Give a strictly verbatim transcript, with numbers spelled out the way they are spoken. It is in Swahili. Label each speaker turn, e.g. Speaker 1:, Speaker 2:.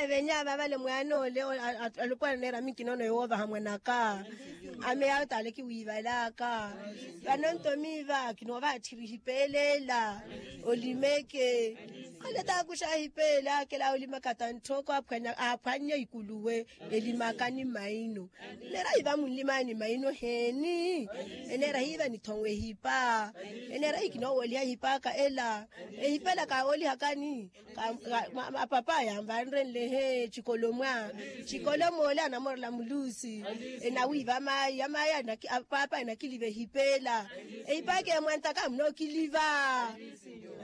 Speaker 1: venya baba le moano le a le kwa nera mikinono yo ba hamwana ka ame ya tale ki wiva la ka banonto miva kino ba thiripelela olimeke ale ta kusha hipela ke la olima katantoko apkhanya aphanya ikuluwe elimakani maino lera iba mulimani maino heni enera hiva ni thongwe hipa enera ikino oli hipa ka ela ehipela ka oli hakani ka papa ya mbandren le he chikolomwa chikolomo la na morla mulusi ena wiva mai ya mai na papa na kilive hipela ehipake mwanta ka mno kiliva